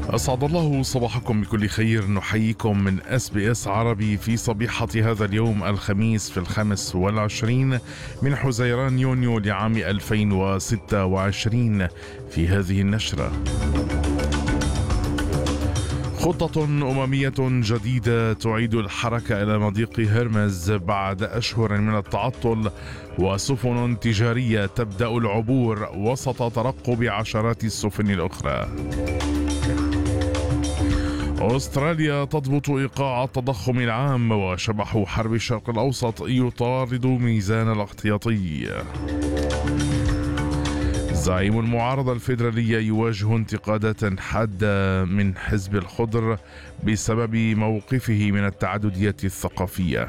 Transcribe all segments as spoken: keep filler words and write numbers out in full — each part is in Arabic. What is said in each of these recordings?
أسعد الله صباحكم بكل خير. نحييكم من اس بي اس عربي في صبيحة هذا اليوم الخميس في الخامس والعشرين من حزيران يونيو لعام ألفين وستة وعشرين. في هذه النشرة: خطة أممية جديدة تعيد الحركة إلى مضيق هرمز بعد أشهر من التعطل، وسفن تجارية تبدأ العبور وسط ترقب عشرات السفن الأخرى. أستراليا تضبط إيقاع التضخم العام، وشبح حرب الشرق الأوسط يطارد ميزان الاحتياطي. زعيم المعارضة الفيدرالية يواجه انتقادات حادة من حزب الخضر بسبب موقفه من التعددية الثقافية.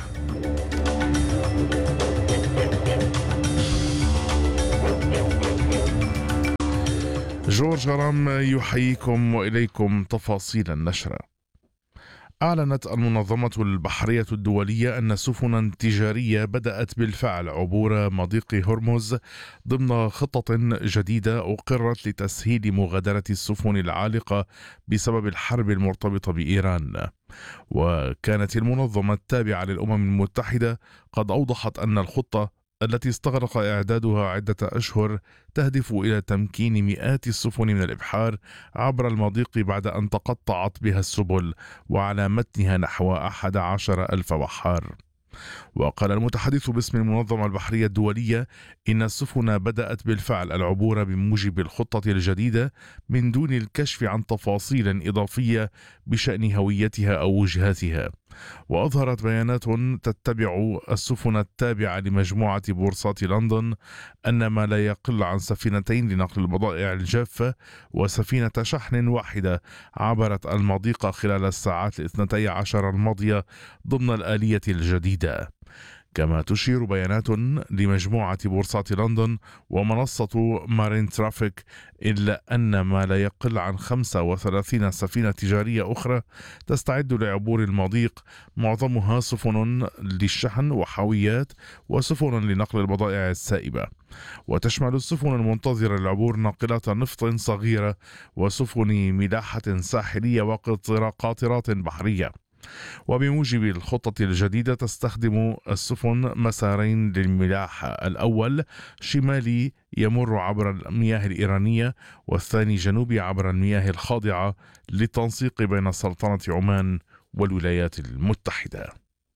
جورج غرام يحييكم وإليكم تفاصيل النشرة. أعلنت المنظمة البحرية الدولية أن سفنا تجارية بدأت بالفعل عبور مضيق هرمز ضمن خطة جديدة أقرت لتسهيل مغادرة السفن العالقة بسبب الحرب المرتبطة بإيران. وكانت المنظمة التابعة للأمم المتحدة قد أوضحت أن الخطة التي استغرق إعدادها عدة أشهر تهدف إلى تمكين مئات السفن من الإبحار عبر المضيق بعد أن تقطعت بها السبل، وعلى متنها نحو أحد عشر ألف بحار. وقال المتحدث باسم المنظمة البحرية الدولية إن السفن بدأت بالفعل العبور بموجب الخطة الجديدة من دون الكشف عن تفاصيل إضافية بشأن هويتها أو وجهاتها. وأظهرت بيانات تتبع السفن التابعة لمجموعة بورصات لندن أن ما لا يقل عن سفينتين لنقل البضائع الجافة وسفينة شحن واحدة عبرت المضيق خلال الساعات الاثنتي عشر الماضية ضمن الآلية الجديدة. كما تشير بيانات لمجموعة بورصات لندن ومنصة مارين ترافيك إلا أن ما لا يقل عن خمسة وثلاثين سفينة تجارية أخرى تستعد لعبور المضيق، معظمها سفن للشحن وحاويات وسفن لنقل البضائع السائبة. وتشمل السفن المنتظرة للعبور ناقلات نفط صغيرة وسفن ملاحة ساحلية وقاطرات بحرية. وبموجب الخطة الجديدة تستخدم السفن مسارين للملاحة، الأول شمالي يمر عبر المياه الإيرانية، والثاني جنوبي عبر المياه الخاضعة، للتنسيق بين سلطنة عمان والولايات المتحدة.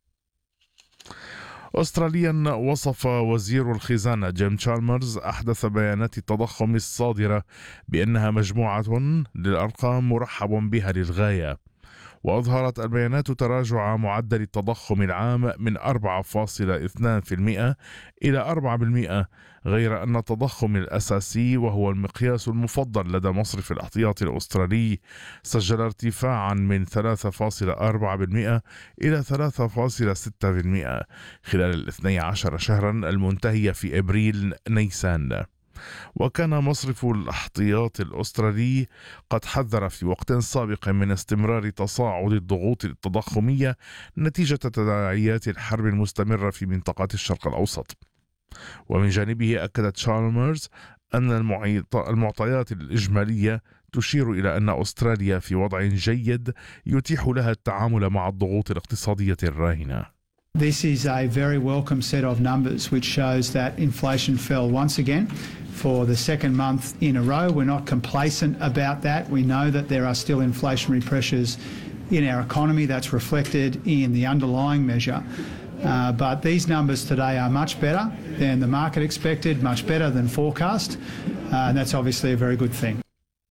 أستراليا وصف وزير الخزانة جيم تشالمرز أحدث بيانات التضخم الصادرة بأنها مجموعة للأرقام مرحب بها للغاية. وأظهرت البيانات تراجع معدل التضخم العام من أربعة فاصلة اثنين بالمئة إلى أربعة بالمئة، غير أن التضخم الأساسي وهو المقياس المفضل لدى مصرف الاحتياطي الأسترالي سجل ارتفاعا من ثلاثة فاصلة أربعة بالمئة إلى ثلاثة فاصلة ستة بالمئة خلال الاثني عشر شهرا المنتهية في أبريل نيسان. وكان مصرف الاحتياط الأسترالي قد حذر في وقت سابق من استمرار تصاعد الضغوط التضخمية نتيجة تداعيات الحرب المستمرة في منطقة الشرق الأوسط. ومن جانبه أكد تشالمرز أن المعطيات الإجمالية تشير إلى أن أستراليا في وضع جيد يتيح لها التعامل مع الضغوط الاقتصادية الراهنة. This is a very welcome set of numbers which shows that inflation fell once again for the second month in a row. We're not complacent about that. We know that there are still inflationary pressures in our economy. That's reflected in the underlying measure. Uh, but these numbers today are much better than the market expected, much better than forecast, uh, and that's obviously a very good thing.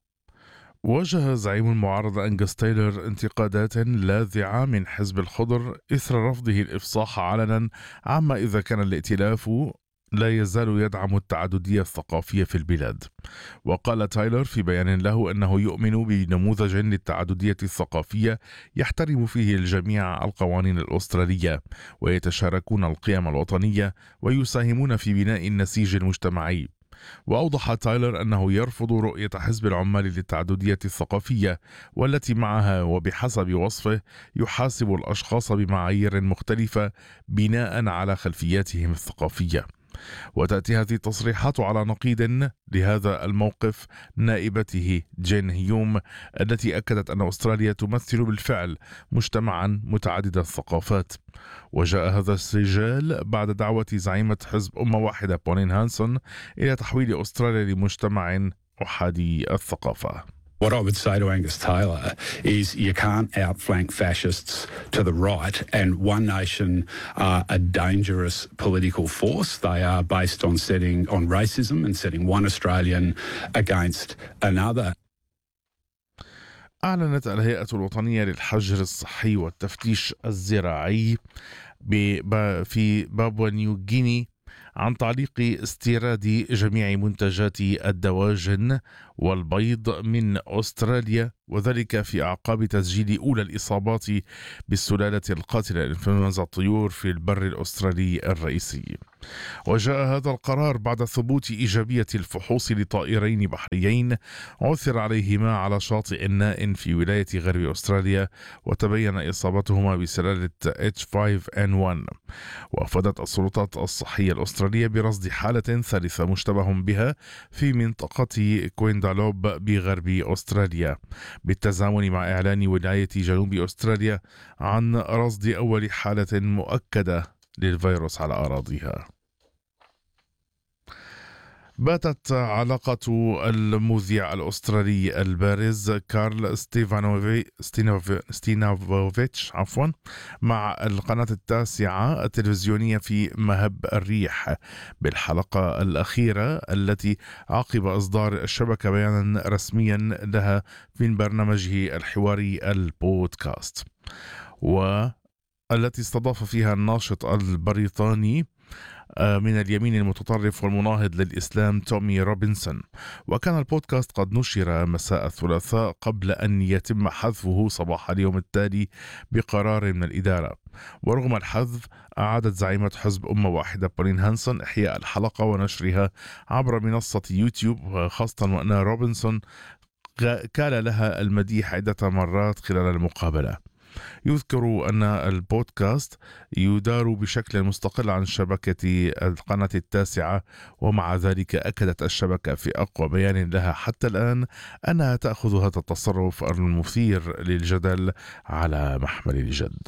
واجه زعيم المعارضة أنجس تايلر انتقادات لاذعة من حزب الخضر إثر رفضه الإفصاح علنا عما إذا كان الائتلاف لا يزال يدعم التعددية الثقافية في البلاد. وقال تايلر في بيان له أنه يؤمن بنموذج للتعددية الثقافية يحترم فيه الجميع القوانين الأسترالية ويتشاركون القيم الوطنية ويساهمون في بناء النسيج المجتمعي. وأوضح تايلر أنه يرفض رؤية حزب العمال للتعددية الثقافية والتي معها وبحسب وصفه يحاسب الأشخاص بمعايير مختلفة بناء على خلفياتهم الثقافية. وتأتي هذه التصريحات على نقيض لهذا الموقف نائبته جين هيوم التي أكدت أن أستراليا تمثل بالفعل مجتمعا متعدد الثقافات. وجاء هذا السجال بعد دعوة زعيمة حزب أمة واحدة بولين هانسون إلى تحويل أستراليا لمجتمع أحادي الثقافة. What I would say to Angus Taylor is you can't outflank fascists to the right, and One Nation are a dangerous political force. They are based on setting on racism and setting one Australian against another. أعلنت الهيئة الوطنية للحجر الصحي والتفتيش الزراعي في بابوا نيو غيني عن تعليق استيراد جميع منتجات الدواجن والبيض من أستراليا، وذلك في أعقاب تسجيل أولى الإصابات بالسلالة القاتلة لإنفلونزا الطيور في البر الأسترالي الرئيسي. وجاء هذا القرار بعد ثبوت إيجابية الفحوص لطائرين بحريين عثر عليهما على شاطئ نائٍ في ولاية غرب أستراليا، وتبين إصابتهما بسلالة إتش فايف إن واحد. وأفادت السلطات الصحية الأسترالية برصد حالة ثالثة مشتبه بها في منطقة كويندالوب بغرب أستراليا، بالتزامن مع إعلان ولاية جنوب أستراليا عن رصد أول حالة مؤكدة للفيروس على أراضيها. باتت علاقة المذيع الأسترالي البارز كارل ستينوفيتش عفوا مع القناة التاسعة التلفزيونية في مهب الريح بالحلقة الأخيرة التي عقب إصدار الشبكة بيانا رسميا لها من برنامجه الحواري البودكاست، والتي استضاف فيها الناشط البريطاني من اليمين المتطرف والمناهض للإسلام تومي روبنسون. وكان البودكاست قد نشر مساء الثلاثاء قبل أن يتم حذفه صباح اليوم التالي بقرار من الإدارة. ورغم الحذف أعادت زعيمة حزب أمة واحدة بولين هانسون إحياء الحلقة ونشرها عبر منصة يوتيوب، خاصة وأن روبنسون كان لها المديح عدة مرات خلال المقابلة. يذكر أن البودكاست يدار بشكل مستقل عن شبكة القناة التاسعة، ومع ذلك أكدت الشبكة في أقوى بيان لها حتى الآن أنها تأخذ هذا التصرف المثير للجدل على محمل الجد.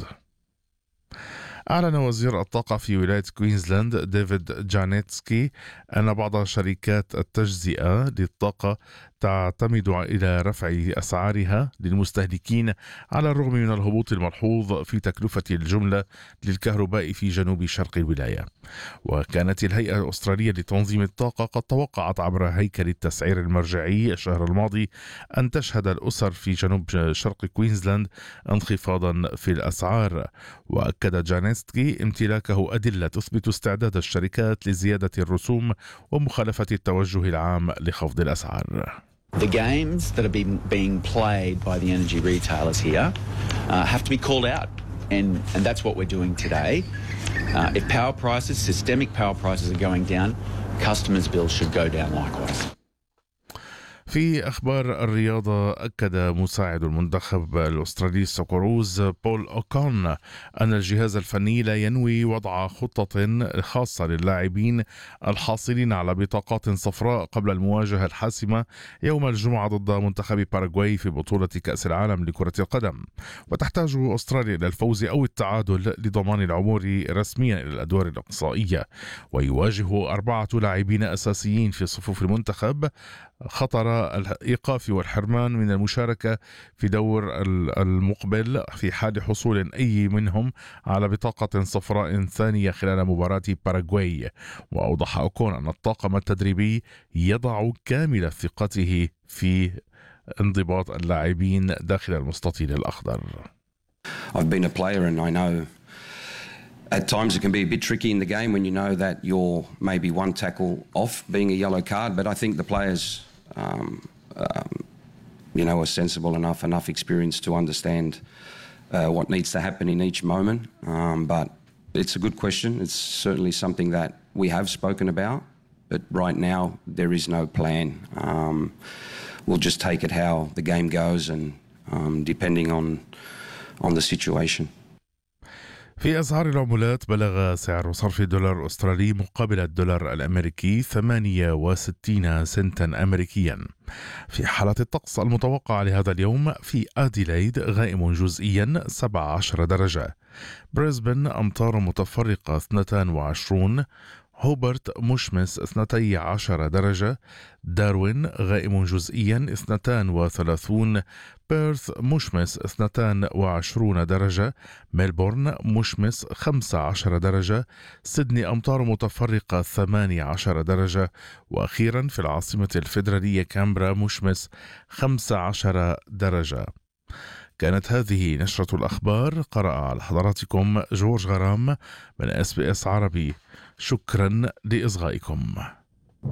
أعلن وزير الطاقة في ولاية كوينزلاند ديفيد جانيتسكي أن بعض شركات التجزئة للطاقة تعتمد إلى رفع أسعارها للمستهلكين على الرغم من الهبوط الملحوظ في تكلفة الجملة للكهرباء في جنوب شرق الولاية. وكانت الهيئة الأسترالية لتنظيم الطاقة قد توقعت عبر هيكل التسعير المرجعي الشهر الماضي أن تشهد الأسر في جنوب شرق كوينزلاند انخفاضا في الأسعار. وأكد جانيتسكي امتلاكه أدلة تثبت استعداد الشركات لزيادة الرسوم ومخالفة التوجه العام لخفض الأسعار. The games that are being, being played by the energy retailers here uh, have to be called out, and, and that's what we're doing today. Uh, if power prices, systemic power prices are going down, customers' bills should go down likewise. في أخبار الرياضة، أكد مساعد المنتخب الأسترالي سوكوروز بول أوكون أن الجهاز الفني لا ينوي وضع خطة خاصة للاعبين الحاصلين على بطاقات صفراء قبل المواجهة الحاسمة يوم الجمعة ضد منتخب باراغواي في بطولة كأس العالم لكرة القدم. وتحتاج أستراليا إلى الفوز أو التعادل لضمان العبور رسميا إلى الأدوار الإقصائية. ويواجه أربعة لاعبين أساسيين في صفوف المنتخب خطر الإيقاف والحرمان من المشاركة في دور المقبل في حال حصول أي منهم على بطاقة صفراء ثانية خلال مباراة باراغواي. وأوضح أوكون أن الطاقم التدريبي يضع كامل ثقته في انضباط اللاعبين داخل المستطيل الأخضر. I've been a player and I know at times it can be a bit tricky in the game when you know that you're maybe one tackle off being a yellow card, but I think the players um, um, you know, are sensible enough, enough experience to understand uh, what needs to happen in each moment. Um, but it's a good question. It's certainly something that we have spoken about, but right now there is no plan. Um, we'll just take it how the game goes and um, depending on on the situation. في أسعار العملات بلغ سعر صرف الدولار الأسترالي مقابل الدولار الأمريكي ثمانية وستين سنتا أمريكيا. في حالة الطقس المتوقع لهذا اليوم: في أديلايد غائم جزئيا سبعة عشر درجة، بريسبن أمطار متفرقة اثنتين وعشرين، هوبرت مشمس اثنتي عشر درجة، داروين غائم جزئيا اثنتان وثلاثون، بيرث مشمس اثنتان وعشرون درجة، ميلبورن مشمس خمسة عشر درجة، سيدني أمطار متفرقة ثمانية عشر درجة، وأخيرا في العاصمة الفيدرالية كامبرا مشمس خمسة عشر درجة. كانت هذه نشرة الأخبار، قرأ على حضراتكم جورج غرام من إس بي إس عربي. شكرا لإصغائكم.